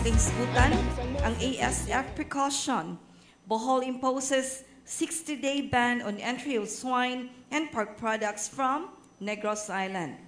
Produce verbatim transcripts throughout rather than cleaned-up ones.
kahisgutan ang A S F precaution. Bohol imposes sixty-day ban on entry of swine and pork products from Negros Island.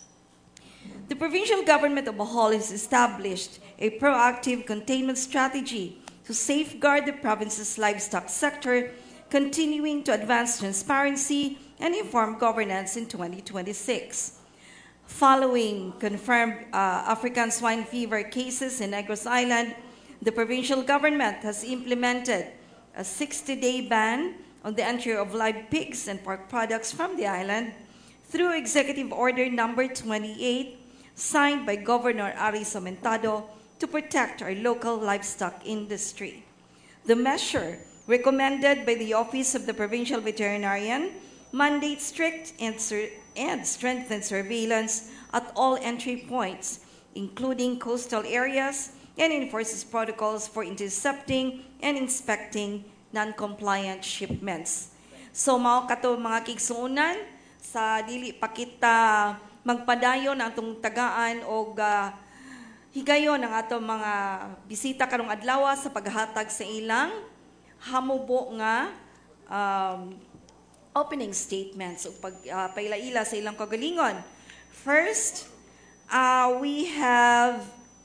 The provincial government of Bohol has established a proactive containment strategy to safeguard the province's livestock sector, continuing to advance transparency and informed governance in twenty twenty-six. Following confirmed uh, African swine fever cases in Negros Island, the provincial government has implemented a sixty-day ban on the entry of live pigs and pork products from the island through Executive Order number twenty-eight, signed by Governor Ari Somentado to protect our local livestock industry. The measure, recommended by the Office of the Provincial Veterinarian, mandates strict and, and strengthened surveillance at all entry points, including coastal areas, and enforces protocols for intercepting and inspecting non-compliant shipments. So mao kato mga kigsuunan, sa dili pa kita magpadayon ang atong tagaan o uh, higayon ang atong mga bisita karong adlaw sa paghatag sa ilang hamubo nga um, opening statements o pag uh, pailaila sa ilang kagalingon. First, uh, we have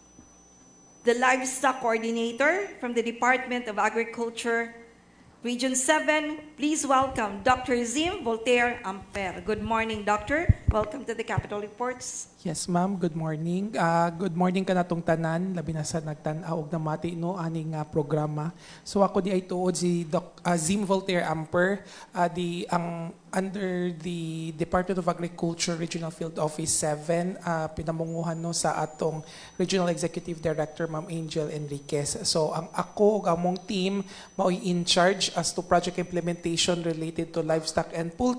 the livestock coordinator from the Department of Agriculture, Region seven. Please welcome Doctor Zim Voltaire Amper. Good morning, Doctor. Welcome to the Capital Reports. Yes, ma'am. Good morning. Uh, good morning ka natong tanan, labi na sa nagtan-aw og namati no aning uh, programa. So ako di ay tuod si Doc uh, Zim Voltaire Amper, uh, di ang under the Department of Agriculture Regional Field Office seven, uh, pinamunguhan no sa atong Regional Executive Director Ma'am Angel Enriquez. So ang ako ug among team mao in charge as to project implementation related to livestock and poultry